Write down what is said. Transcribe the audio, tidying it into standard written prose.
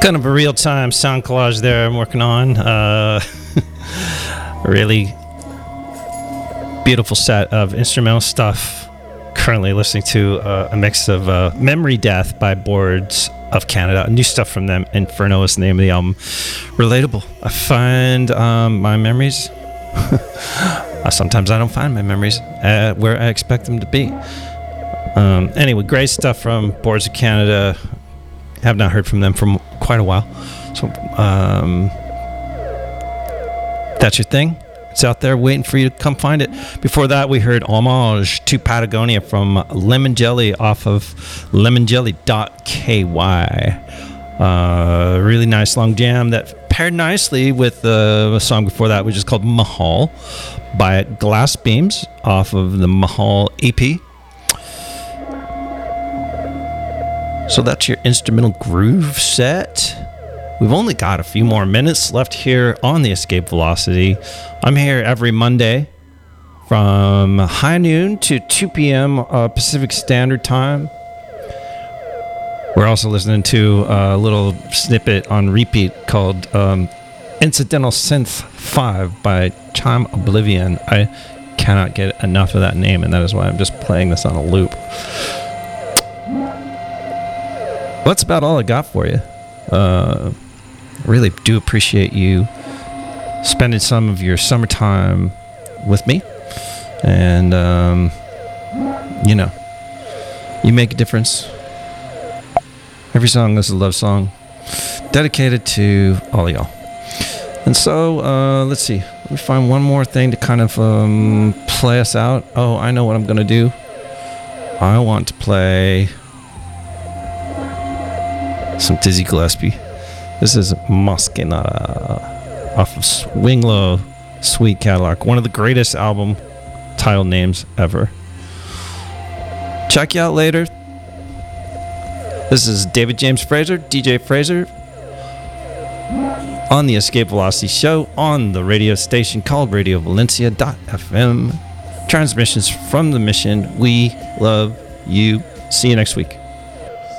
Kind of a real-time sound collage there I'm working on. Really beautiful set of instrumental stuff. Currently listening to a mix of Memory Death by Boards of Canada. New stuff from them. Inferno is the name of the album. Relatable. I find my memories. Sometimes I don't find my memories where I expect them to be. Anyway, great stuff from Boards of Canada. Have not heard from them for quite a while. So that's your thing. It's out there waiting for you to come find it. Before that, we heard Homage to Patagonia from Lemon Jelly off of lemonjelly.ky. Really nice long jam that paired nicely with the song before that, which is called Mahal by Glass Beams off of the Mahal EP. So that's your instrumental groove set. We've only got a few more minutes left here on the Escape Velocity. I'm here every Monday from high noon to 2 p.m. Pacific Standard Time. We're also listening to a little snippet on repeat called Incidental Synth 5 by Chime Oblivion. I cannot get enough of that name, and that is why I'm just playing this on a loop. That's about all I got for you. Really do appreciate you spending some of your summertime with me. And, you make a difference. Every song is a love song dedicated to all of y'all. And so, let's see. Let me find one more thing to kind of play us out. Oh, I know what I'm going to do. I want to play some Dizzy Gillespie. This is Masquerade off of Swing Low, Sweet Cadillac. One of the greatest album title names ever. Check you out later. This is David James Fraser, DJ Fraser, on the Escape Velocity Show on the radio station called RadioValencia.fm. Transmissions from the mission. We love you. See you next week.